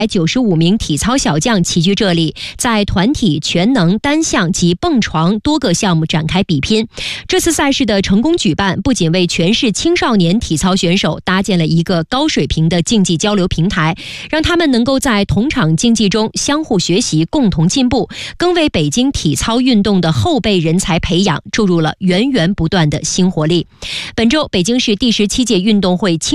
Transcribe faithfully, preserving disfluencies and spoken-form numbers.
九十五名体操小将齐聚这里，在团体、全能、单项及蹦床多个项目展开比拼。这次赛事的成功举办，不仅为全市青少年体操选手搭建了一个高水平的竞技交流平台，让他们能够在同场竞技中相互学习、共同进步，更为北京体操运动的后备人才培养注入了源源不断的新活力。本周，北京市第十七届运动会